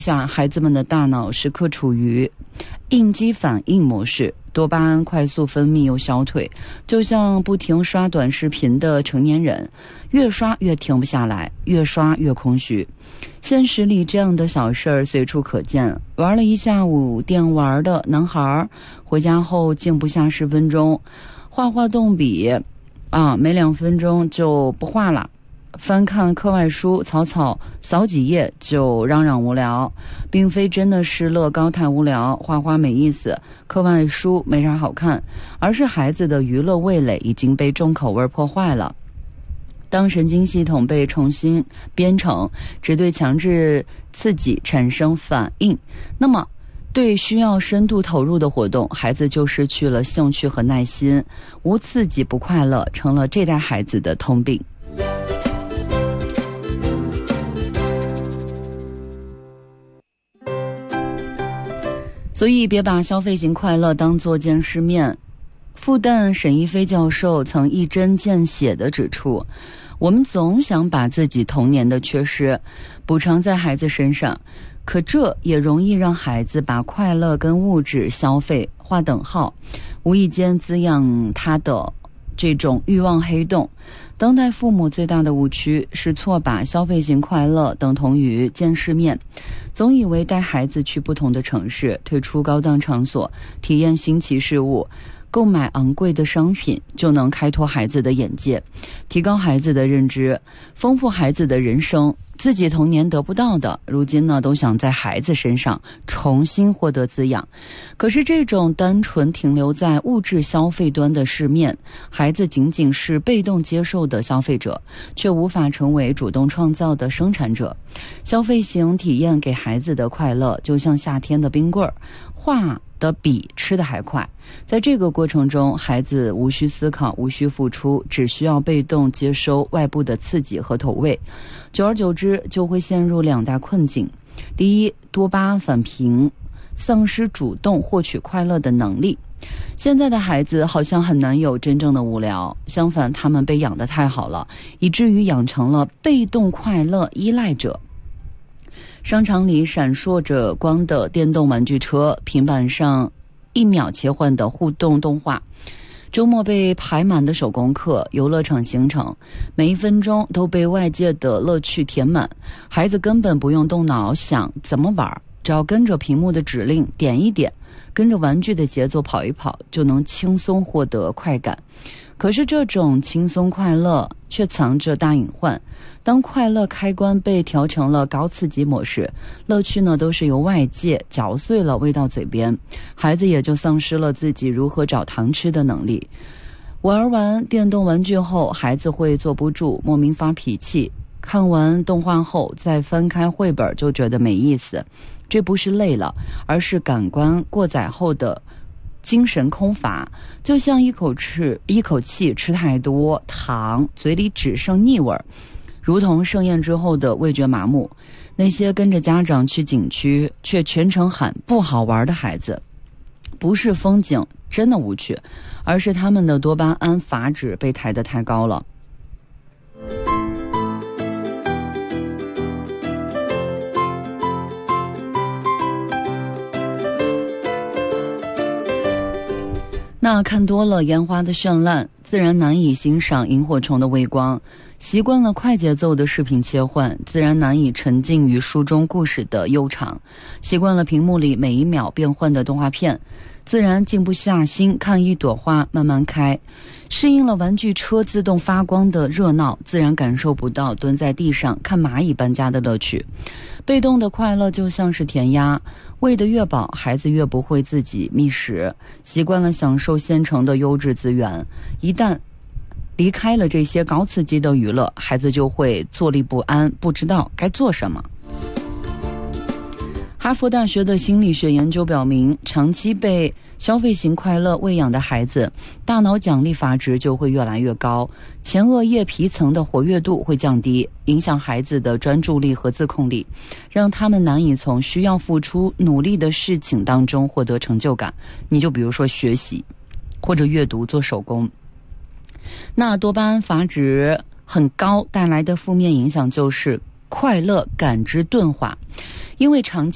下，孩子们的大脑时刻处于应激反应模式，多巴胺快速分泌又消退，就像不停刷短视频的成年人，越刷越停不下来，越刷越空虚。现实里这样的小事儿随处可见，玩了一下午电玩的男孩回家后静不下10分钟，画动笔没2分钟就不画了，翻看课外书草扫几页就嚷嚷无聊，并非真的是乐高太无聊，画没意思，课外书没啥好看，而是孩子的娱乐味蕾已经被重口味破坏了。当神经系统被重新编程，只对强制刺激产生反应，那么对需要深度投入的活动，孩子就失去了兴趣和耐心，无刺激不快乐，成了这代孩子的通病。所以别把消费型快乐当作见世面。复旦沈一飞教授曾一针见血地指出，我们总想把自己童年的缺失补偿在孩子身上，可这也容易让孩子把快乐跟物质消费划等号，无意间滋养他的这种欲望黑洞。当代父母最大的误区是错把消费型快乐等同于见世面，总以为带孩子去不同的城市，退出高档场所，体验新奇事物，购买昂贵的商品，就能开拓孩子的眼界，提高孩子的认知，丰富孩子的人生。自己童年得不到的，如今呢都想在孩子身上重新获得滋养。可是这种单纯停留在物质消费端的世面，孩子仅仅是被动接受的消费者，却无法成为主动创造的生产者。消费型体验给孩子的快乐，就像夏天的冰棍儿，画的比吃的还快。在这个过程中，孩子无需思考，无需付出，只需要被动接收外部的刺激和投喂。久而久之，就会陷入2大困境。第一，多巴胺返贫，丧失主动获取快乐的能力。现在的孩子好像很难有真正的无聊，相反，他们被养得太好了，以至于养成了被动快乐依赖者。商场里闪烁着光的电动玩具车，平板上1秒切换的互动动画，周末被排满的手工课，游乐场行程，每1分钟都被外界的乐趣填满。孩子根本不用动脑想怎么玩，只要跟着屏幕的指令点一点，跟着玩具的节奏跑一跑，就能轻松获得快感。可是这种轻松快乐却藏着大隐患，当快乐开关被调成了高刺激模式，乐趣呢都是由外界嚼碎了喂到嘴边，孩子也就丧失了自己如何找糖吃的能力。玩完电动玩具后，孩子会坐不住，莫名发脾气，看完动画后再翻开绘本就觉得没意思。这不是累了，而是感官过载后的精神空乏，就像一口气吃太多糖，嘴里只剩腻味儿，如同盛宴之后的味觉麻木。那些跟着家长去景区却全程喊不好玩的孩子，不是风景真的无趣，而是他们的多巴胺阀值被抬得太高了。那看多了烟花的绚烂，自然难以欣赏萤火虫的微光；习惯了快节奏的视频切换，自然难以沉浸于书中故事的悠长；习惯了屏幕里每1秒变换的动画片，自然静不下心看一朵花慢慢开；适应了玩具车自动发光的热闹，自然感受不到蹲在地上看蚂蚁搬家的乐趣。被动的快乐就像是填鸭，喂得越饱，孩子越不会自己觅食，习惯了享受现成的优质资源，一旦离开了这些高刺激的娱乐，孩子就会坐立不安，不知道该做什么。哈佛大学的心理学研究表明，长期被消费型快乐喂养的孩子，大脑奖励阀值就会越来越高，前额叶皮层的活跃度会降低，影响孩子的专注力和自控力，让他们难以从需要付出努力的事情当中获得成就感。你就比如说学习或者阅读做手工，那多巴胺阀值很高带来的负面影响就是快乐感知钝化，因为长期